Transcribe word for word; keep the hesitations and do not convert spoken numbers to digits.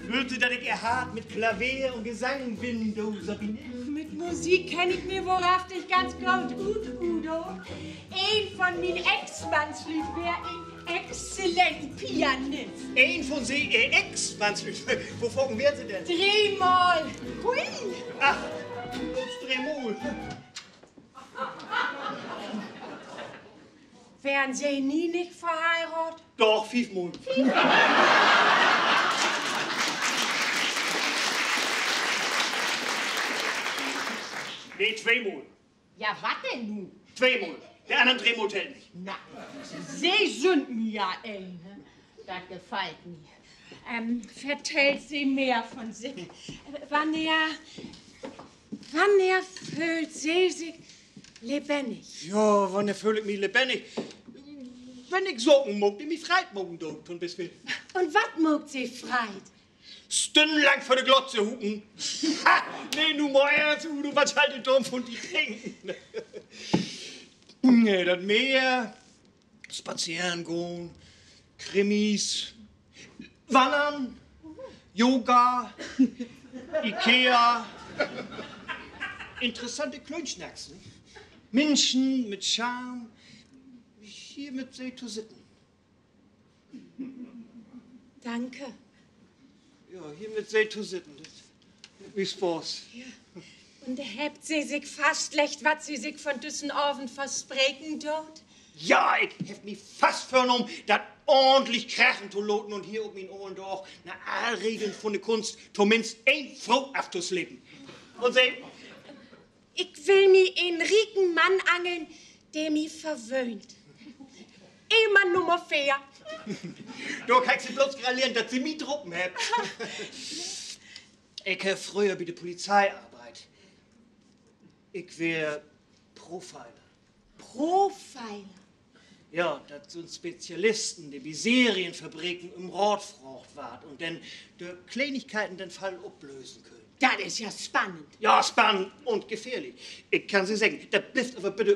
Willst du, dass ich erhart mit Klavier und Gesang bin, du Sabine? Mit Musik kenn ich mir wahrhaftig ganz gut, gut, Udo. Ein von meinen Ex-Mannslieb wär ein exzellent Pianist. Ein von sie, ihr Ex-Mann. Wovon wird sie denn? Dreimal. Hui. Ach, das Dremol. Wären Sie nie nicht verheiratet? Doch, fünfmal. Nee, zweimal. Ja, was denn nun? Zweimal. Der andere Dremol hält nicht. Na, Sie sind mir ja ein. Ne? Das gefällt mir. Ähm, vertellt Sie mehr von sich. Äh, wann er, wann er fühlt Sie sich lebendig? Ja, wann fühle ich mich lebendig? Wenn ich Socken mag, die mich freit mogen, du, tun bis will. Und was mag Sie freit? Stundenlang vor der Glotze hupen. Ha! Nee, nu mal ernst, du, was halt die dumm von die denken. Nee, das Meer, spazieren gehen, Krimis, Wandern, Yoga, Ikea. Interessante Klönschnacks, ne? Menschen mit Charme, hier mit sie zu sitten. Danke. Ja, hier mit sie zu sitten. Wie Spaß. Ja. Und habt Sie sich fast schlecht, was Sie sich von düssen Abend versprechen dort? Ja, ich hab mich fast vernommen, dat ordentlich krachen zu loten und hier um in Ohren doch na Allregeln von der Kunst, zumindest ein Frau aufzusleben. Und sie? Ich will mir einen rieken Mann angeln, der mich verwöhnt. Immer Nummer vier. Du kannst sie bloß gralieren, dass sie mich Truppen hat. Ich hab früher bei der Polizeiarbeit. Ich wär Profiler. Profiler? Ja, das sind Spezialisten, die bei Serienfabriken im Rotfrucht wart und dann durch Kleinigkeiten den Fall ablösen können. Das ist ja spannend. Ja, spannend und gefährlich. Ich kann Sie sagen, das bleibt aber bitte